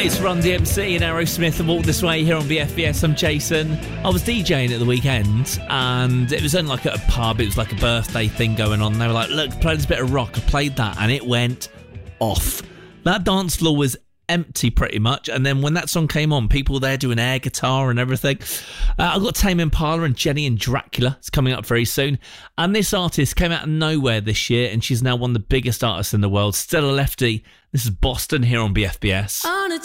It's Run DMC and Aerosmith and Walk This Way here on BFBS. I'm Jason. I was DJing at the weekend and it was only like at a pub. It was like a birthday thing going on. They were like, look, play this bit of rock. I played that and it went off. That dance floor was empty pretty much, and then when that song came on, people were there doing air guitar and everything. I've got Tame Impala and Jenny and Dracula. It's coming up very soon, and this artist came out of nowhere this year and she's now one of the biggest artists in the world. Stella Lefty. This is Boston here on BFBS.